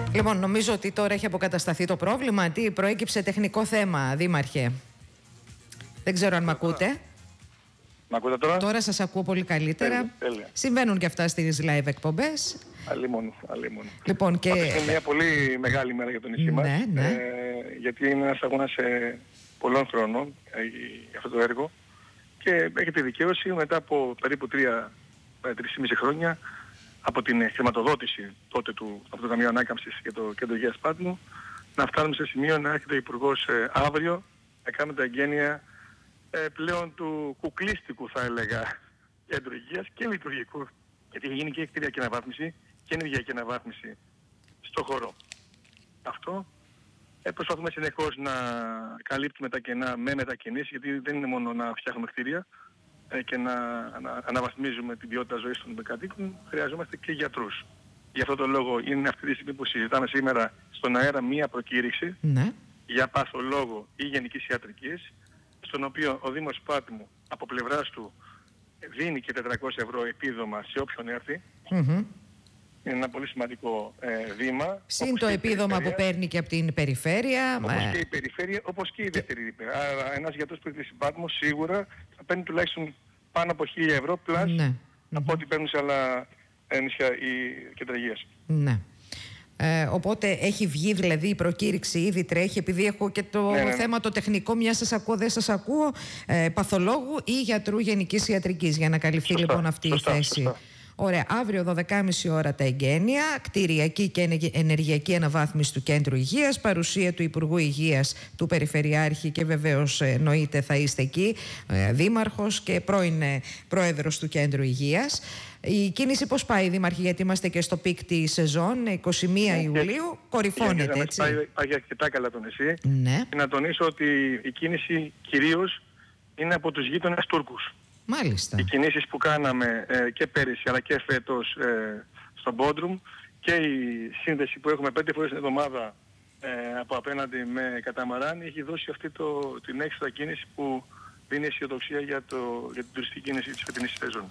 Λοιπόν, νομίζω ότι τώρα έχει αποκατασταθεί το πρόβλημα. Τι προέκυψε τεχνικό θέμα, Δήμαρχε? Δεν ξέρω αν μ' ακούτε. Μ' ακούτε τώρα? Τώρα σας ακούω πολύ καλύτερα. Τέλεια. Συμβαίνουν και αυτά στις live εκπομπές. Αλλήμον. Λοιπόν, και... είναι μια πολύ μεγάλη μέρα για το νησί μας. Ναι. Γιατί είναι ένας αγώνας πολλών χρόνων για αυτό το έργο. Και έχετε δικαίωση μετά από περίπου 3,5 χρόνια από την χρηματοδότηση τότε από το Ταμείο Ανάκαμψης για το Κέντρο Υγείας Πάτμου, να φτάνουμε σε σημείο να έρχεται ο Υπουργός αύριο να κάνουμε τα εγγένεια πλέον του κουκλίστικου, θα έλεγα, Κέντρου Υγείας και λειτουργικού, γιατί έχει γίνει και κτηριακή αναβάθμιση και ενεργειακή αναβάθμιση στο χώρο. Αυτό προσπαθούμε συνεχώς να καλύπτουμε τα κενά με μετακινήσεις, γιατί δεν είναι μόνο να φτιάχνουμε κτίρια και να αναβαθμίζουμε την ποιότητα ζωής των κατοίκων, χρειαζόμαστε και γιατρούς. Γι' αυτό το λόγο είναι αυτή τη στιγμή που συζητάμε σήμερα στον αέρα μία προκήρυξη για παθολόγο ή γενικής ιατρικής, στον οποίο ο Δήμος Πάτμου από πλευράς του δίνει και 400 ευρώ επίδομα σε όποιον έρθει. Είναι ένα πολύ σημαντικό βήμα. Συν το επίδομα που παίρνει και από την περιφέρεια. Όπως και η περιφέρεια, όπως και η δεύτερη ρήπε. Άρα ένας γιατρός που έρθει στην Πάτμο σίγουρα θα παίρνει τουλάχιστον πάνω από 1.000 ευρώ πλάς από ό,τι παίρνουν σε άλλα νησιά ή κέντρα υγείας. Ναι. Οπότε έχει βγει δηλαδή η προκήρυξη, ήδη τρέχει, επειδή έχω και το θέμα το τεχνικό, μια σας ακούω, δεν σας ακούω, παθολόγου ή γιατρού γενικής ιατρικής, για να καλυφθεί λοιπόν αυτή η θέση. Σωστά. Ωραία, αύριο 12.30 ώρα τα εγγένεια, κτηριακή και ενεργειακή αναβάθμιση του Κέντρου Υγείας, παρουσία του Υπουργού Υγείας, του Περιφερειάρχη και βεβαίως εννοείται θα είστε εκεί, Δήμαρχος και πρώην Πρόεδρος του Κέντρου Υγείας. Η κίνηση πώς πάει, Δήμαρχη, γιατί είμαστε και στο πικ τη σεζόν, 21 Ιουλίου, κορυφώνεται, έτσι? Πάει αρκετά καλά το νησί. Ναι. Και να τονίσω ότι η κίνηση κυρίως είναι από τους γείτονες Τούρκους. Μάλιστα. Οι κινήσεις που κάναμε και πέρυσι αλλά και φέτος στο Μπόντρουμ και η σύνδεση που έχουμε 5 φορές την εβδομάδα από απέναντι με καταμαράν έχει δώσει αυτή την έξτρα κίνηση που δίνει αισιοδοξία για την τουριστική κίνηση της φετινής σεζόν.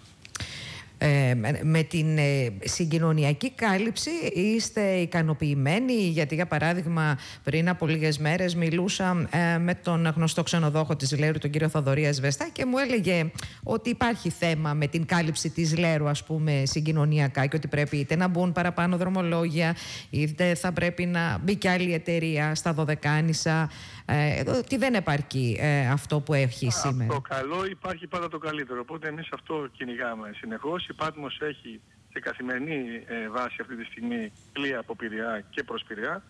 Με την συγκοινωνιακή κάλυψη είστε ικανοποιημένοι? Γιατί για παράδειγμα πριν από λίγες μέρες μιλούσα με τον γνωστό ξενοδόχο της Λέρου, τον κύριο Θοδωρία Σβεστά, και μου έλεγε ότι υπάρχει θέμα με την κάλυψη της Λέρου, ας πούμε, συγκοινωνιακά, και ότι πρέπει είτε να μπουν παραπάνω δρομολόγια είτε θα πρέπει να μπει και άλλη εταιρεία στα Δωδεκάνησα, ότι δεν επαρκεί αυτό που έχει σήμερα. Το καλό υπάρχει πάντα το καλύτερο, οπότε εμείς αυτό κυνηγάμε συνεχώς. Η Πάτμος έχει σε καθημερινή βάση αυτή τη στιγμή πλοία από Πειραιά και προς Πειραιά.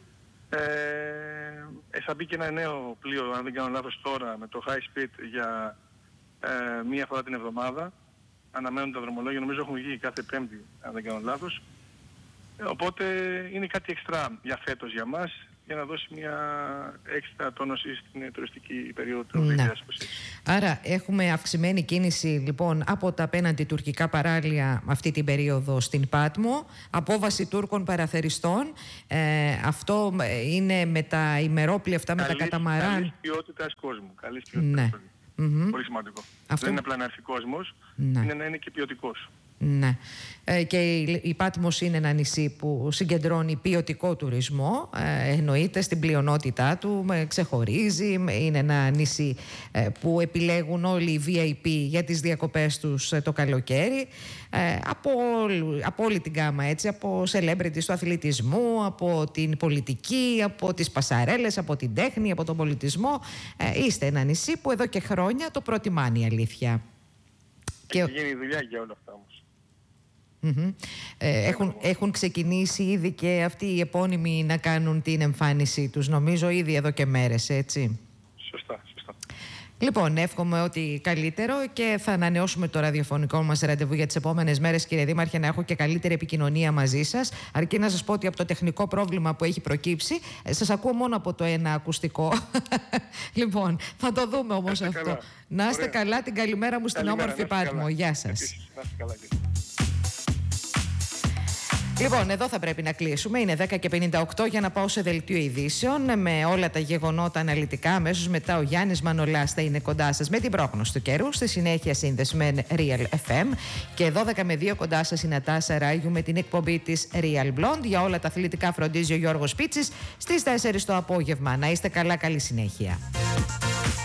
Θα μπει και ένα νέο πλοίο, αν δεν κάνω λάθος τώρα, με το high speed για μία φορά την εβδομάδα. Αναμένουν τα δρομολόγια, νομίζω έχουν βγει κάθε Πέμπτη, αν δεν κάνω λάθος. Οπότε είναι κάτι εξτρά για φέτος για μας, για να δώσει μια έξτρα τόνωση στην τουριστική περίοδο του 2020. Άρα έχουμε αυξημένη κίνηση λοιπόν από τα απέναντι τουρκικά παράλια αυτή την περίοδο στην Πάτμο, απόβαση Τούρκων παραθεριστών. Αυτό είναι με τα ημερόπλια αυτά, με τα καταμαράν. Καλής ποιότητας κόσμου. Πολύ σημαντικό. Δεν είναι απλά να έρθει κόσμος, είναι να είναι και ποιοτικός. Ναι. Και η Πάτμος είναι ένα νησί που συγκεντρώνει ποιοτικό τουρισμό, εννοείται στην πλειονότητά του, ξεχωρίζει, είναι ένα νησί που επιλέγουν όλοι οι VIP για τις διακοπές τους το καλοκαίρι, από όλη την γάμα, έτσι, από celebrities του αθλητισμού, από την πολιτική, από τις πασαρέλες, από την τέχνη, από τον πολιτισμό. Είστε ένα νησί που εδώ και χρόνια το προτιμάνε, η αλήθεια. Έχει γίνει δουλειά για όλα αυτά όμως. Έχουν ξεκινήσει ήδη και αυτοί οι επώνυμοι να κάνουν την εμφάνισή τους, νομίζω ήδη εδώ και μέρες, έτσι? Σωστά. Λοιπόν, εύχομαι ότι καλύτερο και θα ανανεώσουμε το ραδιοφωνικό μας ραντεβού για τις επόμενες μέρες, κύριε Δήμαρχε, να έχω και καλύτερη επικοινωνία μαζί σας. Αρκεί να σας πω ότι από το τεχνικό πρόβλημα που έχει προκύψει, σας ακούω μόνο από το ένα ακουστικό. Λοιπόν, θα το δούμε όμως αυτό. Καλά. Να είστε καλά, την καλημέρα μου στην όμορφη Πάτμο. Γεια σας. Λοιπόν, εδώ θα πρέπει να κλείσουμε. Είναι 10:58 για να πάω σε δελτίο ειδήσεων με όλα τα γεγονότα αναλυτικά. Αμέσως μετά ο Γιάννης Μανολάς θα είναι κοντά σας με την πρόγνωση του καιρού. Στη συνέχεια σύνδεση με Real FM. Και 12 με 2 κοντά σας η Νατάσα Ράγιου με την εκπομπή της Real Blonde. Για όλα τα αθλητικά φροντίζει ο Γιώργος Πίτσης στις 4 το απόγευμα. Να είστε καλά, καλή συνέχεια.